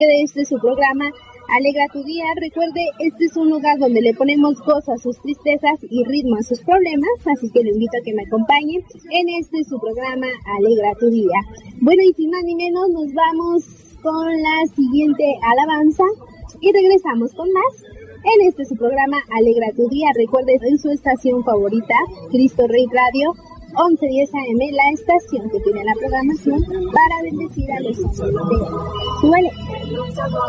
de este su programa Alegra tu día. Recuerde, este es un lugar donde le ponemos voz a sus tristezas y ritmo a sus problemas, así que le invito a que me acompañe en este su programa Alegra tu día. Bueno, y sin más ni menos, nos vamos con la siguiente alabanza y regresamos con más en este su programa Alegra tu día. Recuerde, en su estación favorita, Cristo Rey Radio 1110 AM, la estación que tiene la programación para bendecir a los hombres. Súbale.